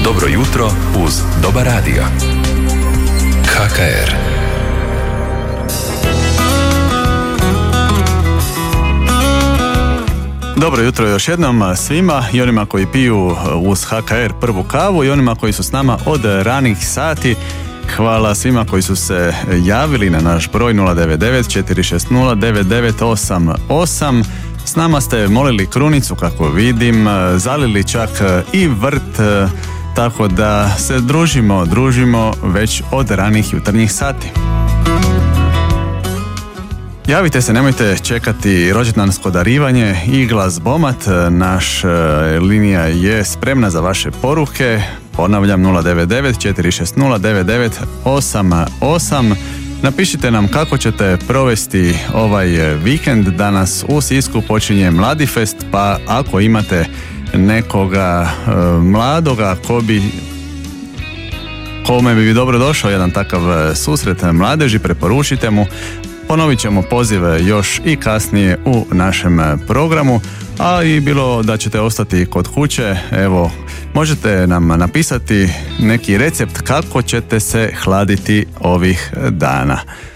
Dobro jutro uz dobar radio. HKR. Dobro jutro još jednom svima, i onima koji piju uz HKR prvu kavu i onima koji su s nama od ranih sati. Hvala svima koji su se javili na naš broj 099 460 9988. S nama ste molili krunicu, kako vidim, zalili čak i vrt, tako da se družimo već od ranih jutarnjih sati. Javite se, nemojte čekati rođendansko darivanje i glazbomat. Naša linija je spremna za vaše poruke. Ponavljam, 099 460 9988. Napišite nam kako ćete provesti ovaj vikend. Danas u Sisku počinje Mladifest, pa ako imate nekoga mladoga kome bi dobro došao jedan takav susret mladeži, preporučite mu. Ponovit ćemo poziv još i kasnije u našem programu, a i bilo da ćete ostati kod kuće, evo, možete nam napisati neki recept kako ćete se hladiti ovih dana.